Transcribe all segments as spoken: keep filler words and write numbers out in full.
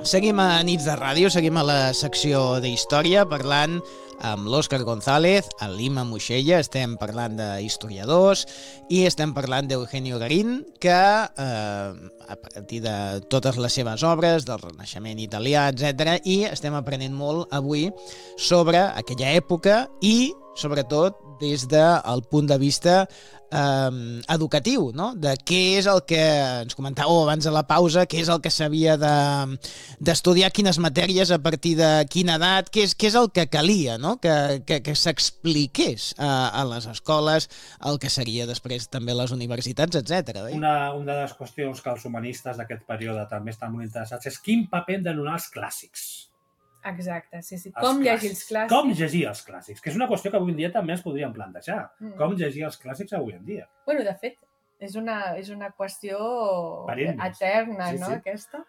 Seguim a Nits de Ràdio, seguim a la secció d'Història parlant amb l'Òscar González, el Lima Moixella, estem parlant d'historiadors i estem parlant d'Eugenio Garín, que eh, a partir de totes les seves obres, del Renaixement italià, etcètera, i estem aprenent molt avui sobre aquella època i, sobretot, des del punt de vista eh, educatiu, no? De què és el que ens comentàveu abans de la pausa, què és el que s'havia de, d'estudiar, quines matèries a partir de quina edat, què és, què és el que calia, no? Que, que, que s'expliqués a, a les escoles, el que seria després també les universitats, etcètera. Una, una de les qüestions que els humanistes d'aquest període també estan molt interessats és quin paper hem de donar als clàssics. Exacte, sí, sí. Com llegir els clàssics. Com llegir els clàssics, que és una qüestió que avui en dia també ens podríem plantejar. Mm. Com llegir els clàssics avui en dia. Bueno, de fet, és una, és una qüestió Perennes. eterna, Sí, no?, sí. aquesta.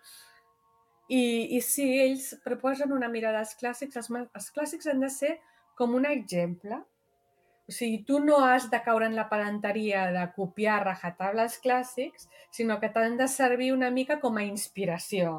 I, I sí, ells proposen una mirada als clàssics. Els, els clàssics han de ser com un exemple. O sigui, tu no has de caure en la pedanteria de copiar a rajatabla els clàssics, sinó que t'han de servir una mica com a inspiració.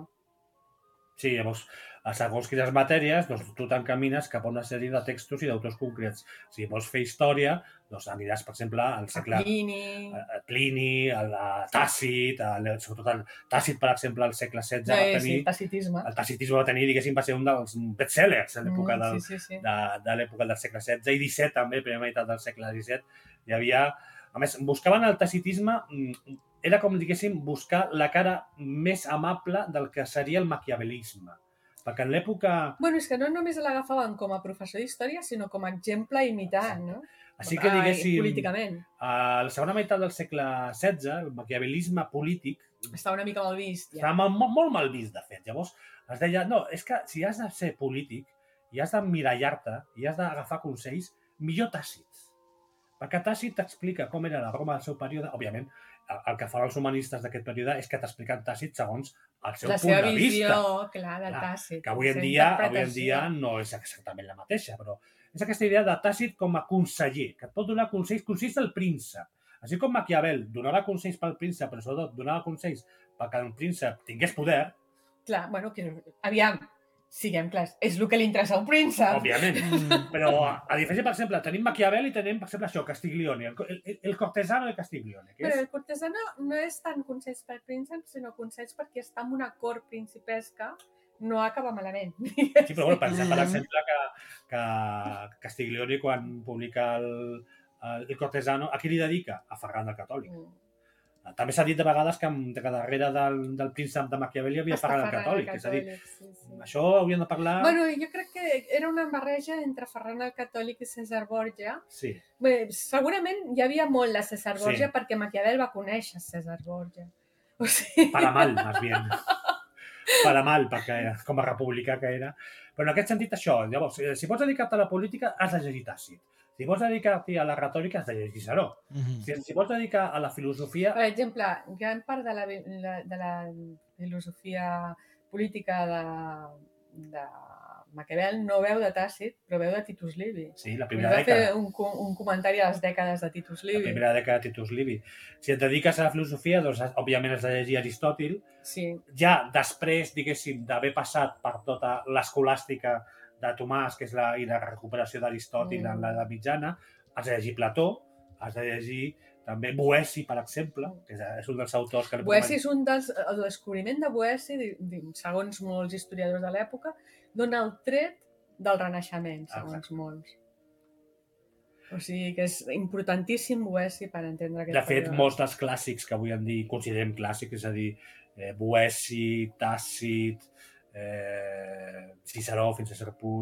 Sí, llavors, a segons quines matèries, doncs tu t'encamines cap a una sèrie de textos i d'autors concrets. Si vols fer història, doncs aniràs, per exemple, al segle... Plini... A Plini, a Tàcit, a, sobretot el Tàcit, per exemple, al segle setze no, va tenir... Sí, tacitisme. El tacitisme va tenir, diguéssim, va ser un dels bestsellers a l'època Mm, del, sí, sí, sí. de, de l'època del segle setze i disset també, primera meitat del segle disset. Hi havia... A més, buscaven el tacitisme... Era com, diguéssim, buscar la cara més amable del que seria el maquiavelisme. Perquè en l'època... Bueno, és que no només l'agafaven com a professor d'història, sinó com a exemple a imitar, no? Així que, diguéssim, políticament. a la segona meitat del segle setze, el maquiavelisme polític... Està una mica mal vist, ja. Estava molt, molt mal vist, de fet. Llavors, es deia, no, és que si has de ser polític i has d'emmirallar-te i has d'agafar consells, millor Tàcit. Perquè Tàcit t'explica com era la Roma del seu període. Òbviament, el que fan els humanistes d'aquest període és que t'expliquen Tàcit segons el seu la punt de vista. La seva visió, clar, de Tàcit. Que avui en, dia, avui en dia no és exactament la mateixa, però és aquesta idea de Tàcit com a conseller, que et pot donar consells, consells del príncep. Així com Maquiavel donava consells pel príncep, però sobretot donava consells perquè el príncep tingués poder. Clar, bueno, que, aviam, siguem clars, és el que li interessa a un príncep. Òbviament, però a diferència, per exemple, tenim Maquiavel i tenim, per exemple, això, Castiglione, el, el, el cortesano de Castiglione. Que és... Però el cortesano no és tant consells pel príncep, sinó consells perquè està en una cort principesca, no acaba malament. Sí, però bueno, pensem, per exemple, que, que Castiglione, quan publica el, el, el cortesano, a qui li dedica? A Ferran el Catòlic. Mm. També s'ha dit de vegades que, que darrere del, del príncep de Maquiavel hi havia Ferran el Catòlic. És a dir, sí, sí. Això hauríem de parlar... Bueno, jo crec que era una barreja entre Ferran el Catòlic i César Borgia. Sí. Bé, segurament hi havia molt de César Borgia, sí. perquè Maquiavel va conèixer César Borgia. O sigui... Para mal, més bien. Para mal, perquè com a republicà que era. Però en aquest sentit, això, llavors, si vols dedicar-te a la política, has de llegir Tàcit. Si vols dedicar-te a la retòrica, has de llegir Ciceró. Mm-hmm. Si, si vols dedicar a la filosofia... Per exemple, gran part de la, de la filosofia política de, de Maquiavel no veu de Tàcit, però veu de Titus Livi. Sí, la primera va dècada. Va fer un, un comentari a les dècades de Titus Livi. La primera dècada de Titus Livi. Si et dediques a la filosofia, doncs, òbviament has de llegir Aristòtil. Sí. Ja després, diguéssim, d'haver passat per tota l'escolàstica de Tomàs, que és la, i la recuperació d'Aristòtil mm. en l'edat mitjana, has de llegir Plató, has de llegir també Boeci, per exemple, que és un dels autors que... Boeci és un dels... El descobriment de Boeci, segons molts historiadors de l'època, dona el tret del Renaixement, segons Exacte. molts. O sigui que és importantíssim Boeci per entendre aquest De fet, període. molts dels clàssics que avui en dia considerem clàssics, és a dir, eh, Boeci, Tàcit, eh, Ciceró fins a cert punt,